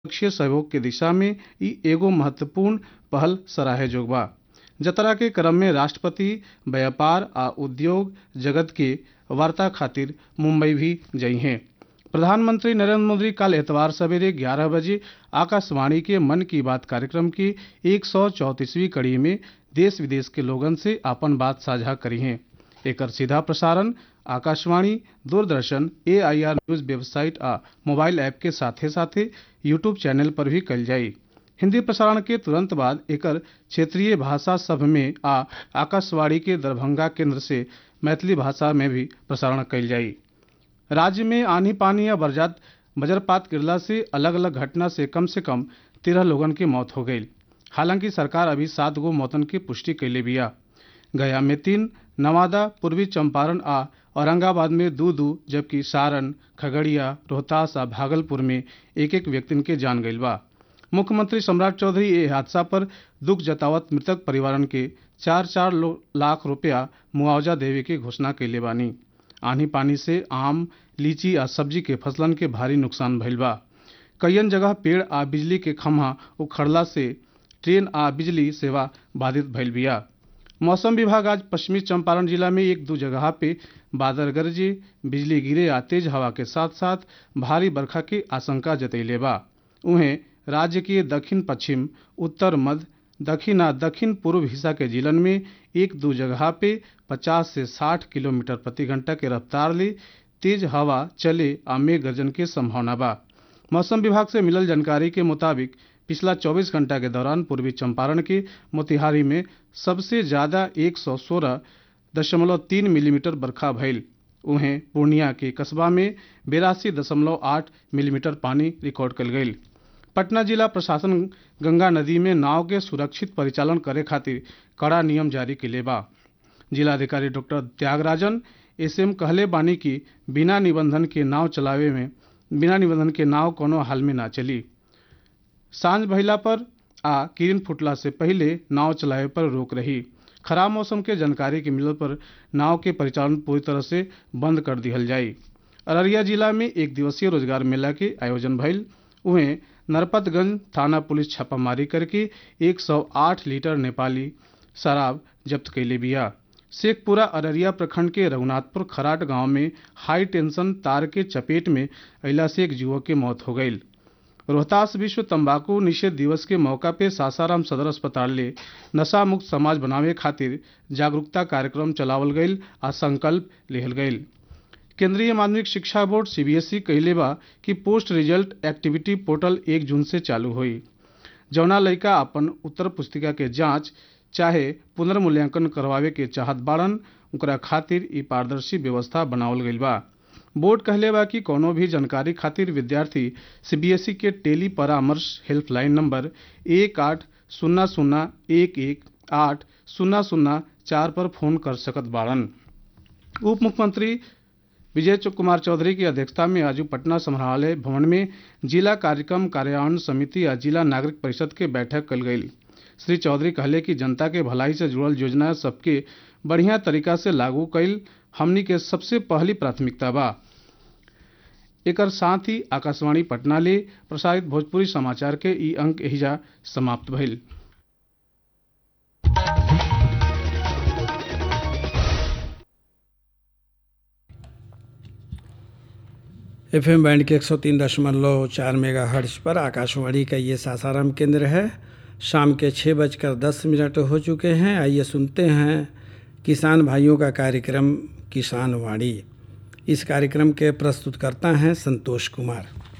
द्विपक्षीय सहयोग के दिशा में ई एगो महत्वपूर्ण पहल सराहे जोग बा। जतरा के क्रम में राष्ट्रपति व्यापार आ उद्योग जगत के वार्ता खातिर मुंबई भी जई हैं। प्रधानमंत्री नरेंद्र मोदी कल एतवार सवेरे 11 बजे आकाशवाणी के मन की बात कार्यक्रम की 134वीं कड़ी में देश विदेश के लोगन से अपन बात साझा करी हैं। एकर सीधा प्रसारण Akashvani, Doordarshan, AIR news website आ मोबाइल ऐप के साथे साथे यूट्यूब चैनल पर भी कल जाई। हिंदी प्रसारण के तुरंत बाद एकर क्षेत्रीय भाषा सब में आ आकाशवाणी के दरभंगा केंद्र से मैथिली भाषा में भी प्रसारण कल जाई। राज्य में आंधी पानी या वज्रपात गिरला से अलग अलग घटना से कम 13 लोगन की मौत हो गई। हालांकि सरकार अभी 7 गो मौतन की पुष्टि कैले बिया। गया में 3, नवादा, पूर्वी चंपारण आ औरंगाबाद में 2, जबकि सारण, खगड़िया, रोहतास आ भागलपुर में 1 व्यक्ति के जान गईल बा। मुख्यमंत्री सम्राट चौधरी ये हादसा पर दुख जतावत मृतक परिवारन के 4 लाख रुपया मुआवजा देवे की घोषणा कैले बानी। आंधी पानी से आम, लीची आ सब्जी के फसलन के भारी नुकसान भइल बा। कईयन जगह पेड़ आ बिजली के खंभा उखड़ला से ट्रेन आ बिजली सेवा बाधित भइल बिया। मौसम विभाग आज पश्चिमी चंपारण जिला में 1-2 जगह पे बादल गरजे, बिजली गिरे आ तेज हवा के साथ साथ भारी बरखा की आशंका जतैले बा। उहें राज्य के दक्षिण पश्चिम, उत्तर मध्य, दक्षिण आ दक्षिण पूर्व हिस्सा के जिलन में 1-2 जगह पे 50 से 60 किलोमीटर प्रति घंटा के रफ्तार ले तेज हवा चले आ मेघ गर्जन के संभावना बा। मौसम विभाग से मिलल जानकारी के मुताबिक पिछला 24 घंटा के दौरान पूर्वी चंपारण के मोतिहारी में सबसे ज्यादा 116.3 मिलीमीटर बरखा भइल। उहें पूर्णिया के कस्बा में 82.8 मिलीमीटर पानी रिकॉर्ड कल गई। पटना जिला प्रशासन गंगा नदी में नाव के सुरक्षित परिचालन करे खातिर कड़ा नियम जारी कैले बा। जिलाधिकारी डॉक्टर त्यागराजन SM कहले बानी कि बिना निबंधन के नाव कोनो हाल में ना चली। सांझ भइला पर आ किरण फुटला से पहले नाव चलावे पर रोक रही। खराब मौसम के जानकारी के मिलल पर नाव के परिचालन पूरी तरह से बंद कर दिहल जाई। अररिया जिला में 1 दिवसीय रोजगार मेला के आयोजन भइल। उहें नरपतगंज थाना पुलिस छापामारी करके 108 लीटर नेपाली शराब जब्त कैले बिया। शेखपुरा अररिया प्रखंड के रघुनाथपुर खराट गांव में हाई टेंशन तार के चपेट में अइला से एक युवक की मौत हो गई। रोहतास विश्व तंबाकू निषेध दिवस के मौका पे सासाराम सदर अस्पताल ले नशा मुक्त समाज बनावे खातिर जागरूकता कार्यक्रम चलावल गईल आ संकल्प लेहल गईल। केंद्रीय माध्यमिक शिक्षा बोर्ड CBSE कहले बा कि पोस्ट रिजल्ट एक्टिविटी पोर्टल 1 जून से चालू हुई। जौना लइका अपन उत्तर पुस्तिका के जांच चाहे पुनर्मूल्यांकन करवावे के चाहत बाड़न उनकरा खातिर ई पारदर्शी व्यवस्था बनावल गईल बा। बोर्ड कहले बा कि कोनो भी जानकारी खातिर विद्यार्थी CBSE के टेली परामर्श हेल्पलाइन नंबर 1800118004 पर फोन कर सकत बाड़न। उप मुख्यमंत्री विजय कुमार चौधरी की अध्यक्षता में आज पटना संग्रहालय भवन में जिला कार्यक्रम कार्यान्वयन समिति या जिला नागरिक परिषद के बैठक कल गई। श्री चौधरी कहले कि जनता के भलाई से जुड़ल योजना सबके बढ़िया तरीका से लागू कईल हमनी के सबसे पहली प्राथमिकता बा। एकर साथ ही आकाशवाणी पटना ले प्रसारित भोजपुरी समाचार के ई अंक एहिजा समाप्त भइल। FM बैंड के 103.4 मेगाहर्ट्ज पर आकाशवाणी का ये सासाराम केंद्र है। शाम के 6:10 हो चुके हैं। आइए सुनते हैं किसान भाइयों का कार्यक्रम किसान वाणी। इस कार्यक्रम के प्रस्तुतकर्ता हैं संतोष कुमार।